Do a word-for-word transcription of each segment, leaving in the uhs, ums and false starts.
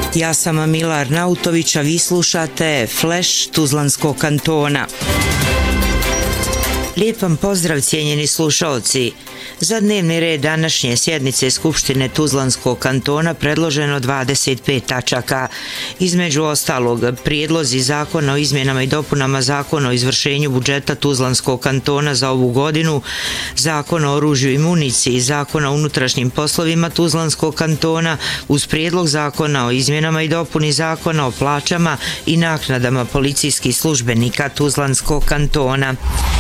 Ja sam Milar Nautović, a vi slušate Flash Tuzlanskog kantona. Lijep vam pozdrav, cijenjeni slušalci. Za dnevni red današnje sjednice Skupštine Tuzlanskog kantona predloženo dvadeset pet tačaka. Između ostalog, prijedlozi zakona o izmjenama i dopunama zakona o izvršenju budžeta Tuzlanskog kantona za ovu godinu, zakon o oružju i municiji, zakon o unutrašnjim poslovima Tuzlanskog kantona, uz prijedlog zakona o izmjenama i dopuni zakona o plaćama i naknadama policijskih službenika Tuzlanskog kantona.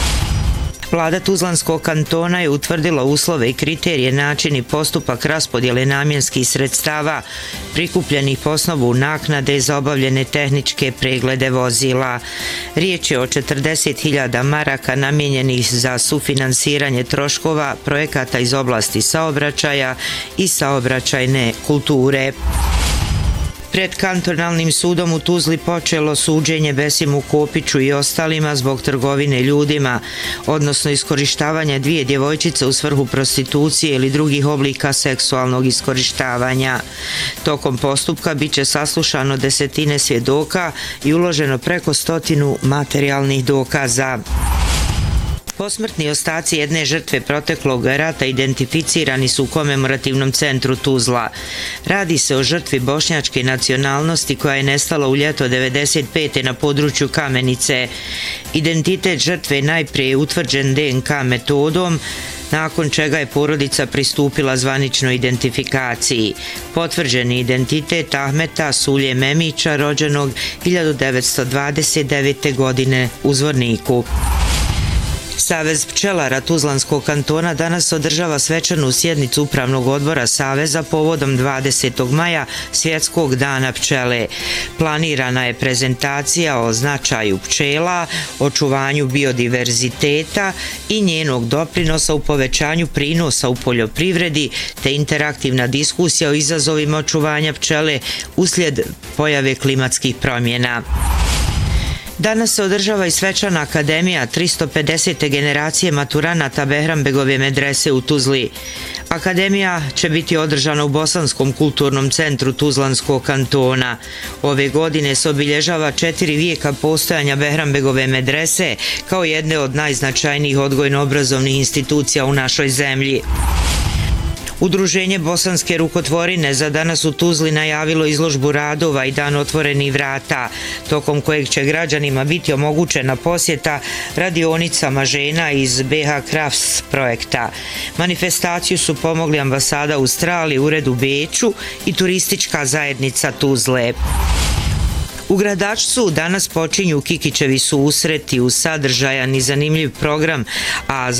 Vlada Tuzlanskog kantona je utvrdila uslove i kriterije, način i postupak raspodjele namjenskih sredstava prikupljenih po osnovu naknade za obavljene tehničke preglede vozila. Riječ je o četrdeset hiljada maraka namijenjenih za sufinansiranje troškova projekata iz oblasti saobraćaja i saobraćajne kulture. Pred kantonalnim sudom u Tuzli počelo suđenje Besimu Kopiću i ostalima zbog trgovine ljudima, odnosno iskorištavanja dvije djevojčice u svrhu prostitucije ili drugih oblika seksualnog iskorištavanja. Tokom postupka bit će saslušano desetine svjedoka i uloženo preko stotinu materijalnih dokaza. Posmrtni ostaci jedne žrtve proteklog rata identificirani su u komemorativnom centru Tuzla. Radi se o žrtvi bošnjačke nacionalnosti koja je nestala u ljeto devedeset pete na području Kamenice. Identitet žrtve je najprije utvrđen D N K metodom, nakon čega je porodica pristupila zvaničnoj identifikaciji. Potvrđeni identitet Ahmeta Sulje Memića, rođenog hiljadu devetsto dvadeset devete. godine u Zvorniku. Savez pčelara Tuzlanskog kantona danas održava svečanu sjednicu Upravnog odbora Saveza povodom dvadesetog maja, Svjetskog dana pčele. Planirana je prezentacija o značaju pčela, očuvanju biodiverziteta i njenog doprinosa u povećanju prinosa u poljoprivredi, te interaktivna diskusija o izazovima očuvanja pčele uslijed pojave klimatskih promjena. Danas se održava i svečana akademija tristo pedesete generacije maturanata Behranbegove medrese u Tuzli. Akademija će biti održana u Bosanskom kulturnom centru Tuzlanskog kantona. Ove godine se obilježava četiri vijeka postojanja Behranbegove medrese kao jedne od najznačajnijih odgojno-obrazovnih institucija u našoj zemlji. Udruženje Bosanske rukotvorine za danas u Tuzli najavilo izložbu radova i dan otvorenih vrata, tokom kojeg će građanima biti omogućena posjeta radionicama žena iz B H Crafts projekta. Manifestaciju su pomogli ambasada Australije, ured u Beču i turistička zajednica Tuzle. U Gradačcu danas počinju Kikićevi susreti uz sadržajan i zanimljiv program, a